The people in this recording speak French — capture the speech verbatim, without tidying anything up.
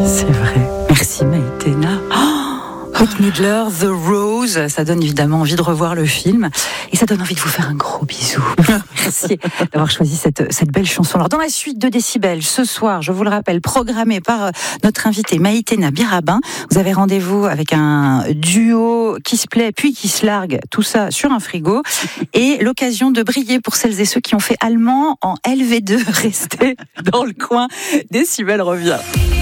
c'est vrai. Merci Maïtena. Bette Midler, The Rose, ça donne évidemment envie de revoir le film et ça donne envie de vous faire un gros bisou. Merci d'avoir choisi cette, cette belle chanson. Alors dans la suite de Décibel, ce soir, je vous le rappelle, programmé par notre invitée Maïtena Birabin, vous avez rendez-vous avec un duo qui se plaît puis qui se largue, tout ça sur un frigo et l'occasion de briller pour celles et ceux qui ont fait allemand en L V deux. Restez dans le coin, Décibel revient.